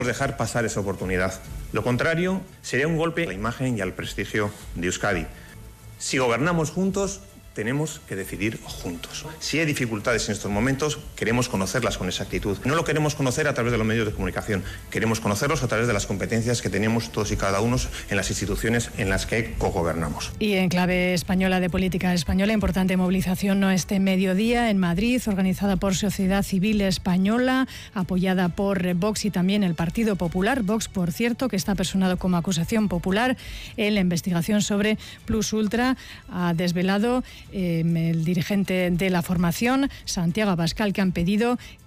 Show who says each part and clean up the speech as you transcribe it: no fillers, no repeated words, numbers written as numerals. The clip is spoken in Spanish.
Speaker 1: dejar pasar esa oportunidad. Lo contrario sería un golpe a la imagen y al prestigio de Euskadi. Si gobernamos juntos, tenemos que decidir juntos. Si hay dificultades en estos momentos, queremos conocerlas con exactitud. No lo queremos conocer a través de los medios de comunicación, queremos conocerlos a través de las competencias que tenemos todos y cada uno en las instituciones en las que cogobernamos.
Speaker 2: Y en clave española de política española, importante movilización este mediodía en Madrid, organizada por Sociedad Civil Española, apoyada por Vox y también el Partido Popular. Vox, por cierto, que está personado como acusación popular en la investigación sobre Plus Ultra, ha desvelado el dirigente de la formación, Santiago Abascal, que han pedido